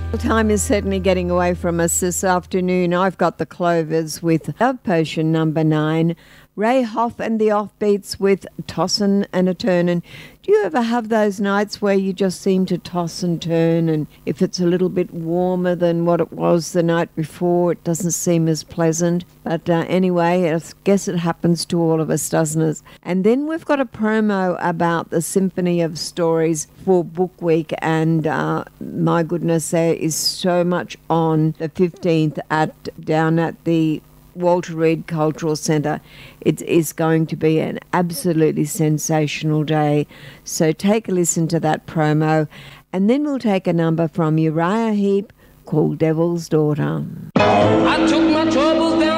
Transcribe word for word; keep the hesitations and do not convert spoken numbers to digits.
Time is certainly getting away from us this afternoon. I've got the Clovers with Love Potion number nine, Ray Hoff and the Offbeats with Tossin' and a Turnin'. Do you ever have those nights where you just seem to toss and turn, and if it's a little bit warmer than what it was the night before, it doesn't seem as pleasant? But uh, anyway, I guess it happens to all of us, doesn't it? And then we've got a promo about the Symphony of Stories for Book Week, and uh, my goodness, there is so much on the fifteenth at down at the Walter Reed Cultural Centre. It is going to be an absolutely sensational day. So take a listen to that promo, and then we'll take a number from Uriah Heep called Devil's Daughter. I took my trouble